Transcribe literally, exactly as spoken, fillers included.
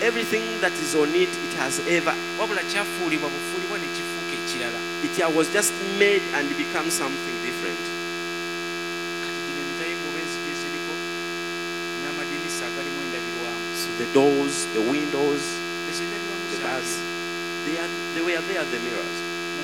everything that is on it, it has ever, wabula kyafuulibwa bufuulibwa ne kifuuka ekirala. it was just made and become something different. Kati gino emitayimbo benzigi eziriko n'amadinisa agalimu endabirwamu. So the doors, the windows, Ezo endabirwamu the zaaliyo. bars, they, are, they were there, the mirrors.